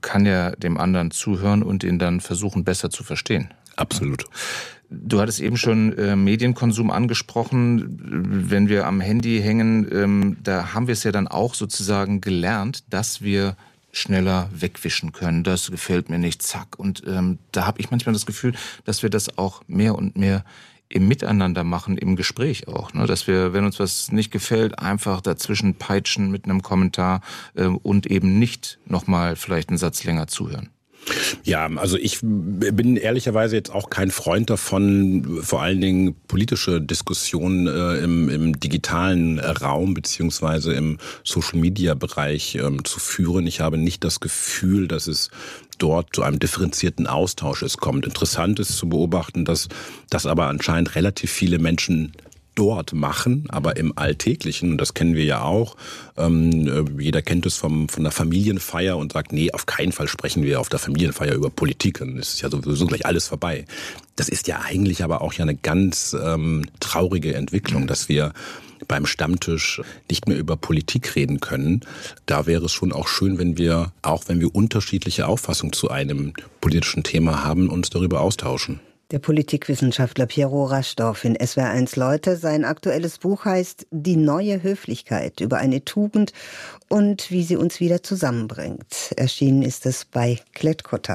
kann ja dem anderen zuhören und ihn dann versuchen, besser zu verstehen. Absolut. Du hattest eben schon Medienkonsum angesprochen. Wenn wir am Handy hängen, da haben wir es ja dann auch sozusagen gelernt, dass wir schneller wegwischen können. Das gefällt mir nicht, zack. Und da habe ich manchmal das Gefühl, dass wir das auch mehr und mehr im Miteinander machen, im Gespräch auch. Ne? Dass wir, wenn uns was nicht gefällt, einfach dazwischen peitschen mit einem Kommentar und eben nicht nochmal vielleicht einen Satz länger zuhören. Ja, also ich bin ehrlicherweise jetzt auch kein Freund davon, vor allen Dingen politische Diskussionen im digitalen Raum beziehungsweise im Social-Media-Bereich zu führen. Ich habe nicht das Gefühl, dass es dort zu einem differenzierten Austausch kommt. Interessant ist zu beobachten, dass das aber anscheinend relativ viele Menschen dort machen, aber im Alltäglichen, und das kennen wir ja auch, jeder kennt es von der Familienfeier und sagt, nee, auf keinen Fall sprechen wir auf der Familienfeier über Politik, dann ist ja sowieso gleich alles vorbei. Das ist ja eigentlich aber auch ja eine ganz traurige Entwicklung, dass wir beim Stammtisch nicht mehr über Politik reden können. Da wäre es schon auch schön, wenn wir, auch wenn wir unterschiedliche Auffassungen zu einem politischen Thema haben, uns darüber austauschen. Der Politikwissenschaftler Piero Raschdorf in SWR1 Leute. Sein aktuelles Buch heißt Die neue Höflichkeit, über eine Tugend und wie sie uns wieder zusammenbringt. Erschienen ist es bei Klett-Cotta.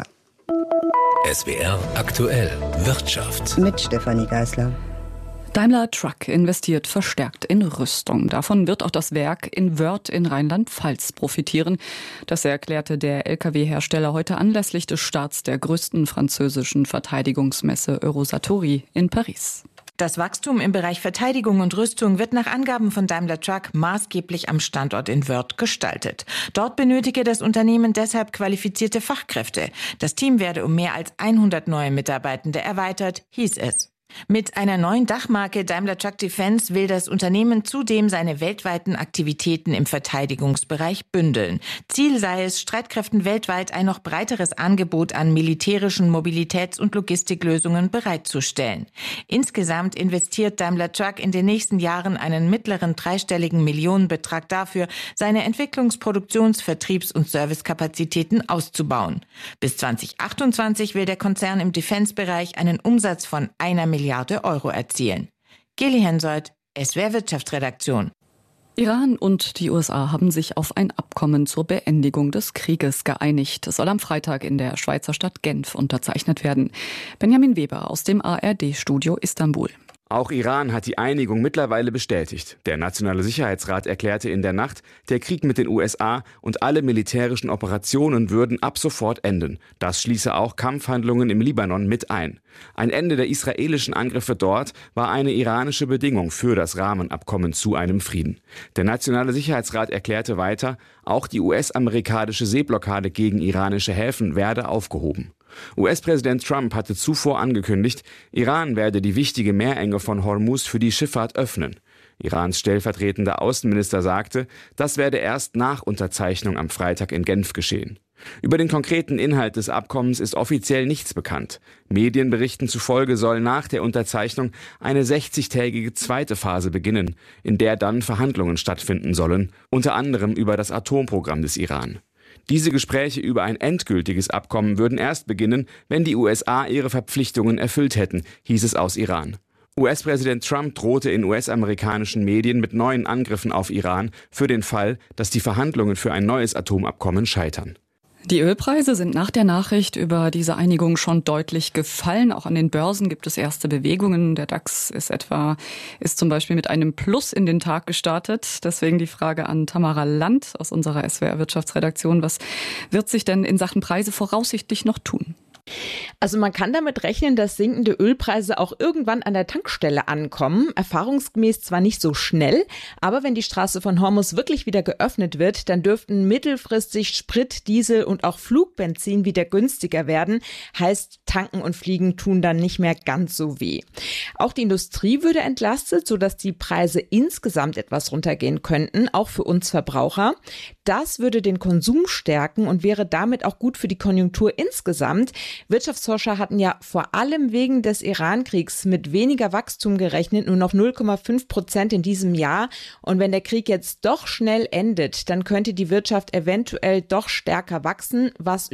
SWR aktuell Wirtschaft. Mit Stefanie Geisler. Daimler Truck investiert verstärkt in Rüstung. Davon wird auch das Werk in Wörth in Rheinland-Pfalz profitieren. Das erklärte der Lkw-Hersteller heute anlässlich des Starts der größten französischen Verteidigungsmesse Eurosatory in Paris. Das Wachstum im Bereich Verteidigung und Rüstung wird nach Angaben von Daimler Truck maßgeblich am Standort in Wörth gestaltet. Dort benötige das Unternehmen deshalb qualifizierte Fachkräfte. Das Team werde um mehr als 100 neue Mitarbeitende erweitert, hieß es. Mit einer neuen Dachmarke Daimler Truck Defense will das Unternehmen zudem seine weltweiten Aktivitäten im Verteidigungsbereich bündeln. Ziel sei es, Streitkräften weltweit ein noch breiteres Angebot an militärischen Mobilitäts- und Logistiklösungen bereitzustellen. Insgesamt investiert Daimler Truck in den nächsten Jahren einen mittleren dreistelligen Millionenbetrag dafür, seine Entwicklungs-, Produktions-, Vertriebs- und Servicekapazitäten auszubauen. Bis 2028 will der Konzern im Defense-Bereich einen Umsatz von 1 Milliarde Euro erzielen. Geli Hensoldt, SWR Wirtschaftsredaktion. Iran und die USA haben sich auf ein Abkommen zur Beendigung des Krieges geeinigt. Es soll am Freitag in der Schweizer Stadt Genf unterzeichnet werden. Benjamin Weber aus dem ARD-Studio Istanbul. Auch Iran hat die Einigung mittlerweile bestätigt. Der Nationale Sicherheitsrat erklärte in der Nacht, der Krieg mit den USA und alle militärischen Operationen würden ab sofort enden. Das schließe auch Kampfhandlungen im Libanon mit ein. Ein Ende der israelischen Angriffe dort war eine iranische Bedingung für das Rahmenabkommen zu einem Frieden. Der Nationale Sicherheitsrat erklärte weiter, auch die US-amerikanische Seeblockade gegen iranische Häfen werde aufgehoben. US-Präsident Trump hatte zuvor angekündigt, Iran werde die wichtige Meerenge von Hormuz für die Schifffahrt öffnen. Irans stellvertretender Außenminister sagte, das werde erst nach Unterzeichnung am Freitag in Genf geschehen. Über den konkreten Inhalt des Abkommens ist offiziell nichts bekannt. Medienberichten zufolge soll nach der Unterzeichnung eine 60-tägige zweite Phase beginnen, in der dann Verhandlungen stattfinden sollen, unter anderem über das Atomprogramm des Iran. Diese Gespräche über ein endgültiges Abkommen würden erst beginnen, wenn die USA ihre Verpflichtungen erfüllt hätten, hieß es aus Iran. US-Präsident Trump drohte in US-amerikanischen Medien mit neuen Angriffen auf Iran für den Fall, dass die Verhandlungen für ein neues Atomabkommen scheitern. Die Ölpreise sind nach der Nachricht über diese Einigung schon deutlich gefallen. Auch an den Börsen gibt es erste Bewegungen. Der DAX ist zum Beispiel mit einem Plus in den Tag gestartet. Deswegen die Frage an Tamara Land aus unserer SWR Wirtschaftsredaktion. Was wird sich denn in Sachen Preise voraussichtlich noch tun? Also man kann damit rechnen, dass sinkende Ölpreise auch irgendwann an der Tankstelle ankommen. Erfahrungsgemäß zwar nicht so schnell, aber wenn die Straße von Hormuz wirklich wieder geöffnet wird, dann dürften mittelfristig Sprit, Diesel und auch Flugbenzin wieder günstiger werden. Heißt, tanken und fliegen tun dann nicht mehr ganz so weh. Auch die Industrie würde entlastet, sodass die Preise insgesamt etwas runtergehen könnten, auch für uns Verbraucher. Das würde den Konsum stärken und wäre damit auch gut für die Konjunktur insgesamt. Wirtschaftsforscher hatten ja vor allem wegen des Iran-Kriegs mit weniger Wachstum gerechnet, nur noch 0,5% in diesem Jahr. Und wenn der Krieg jetzt doch schnell endet, dann könnte die Wirtschaft eventuell doch stärker wachsen, was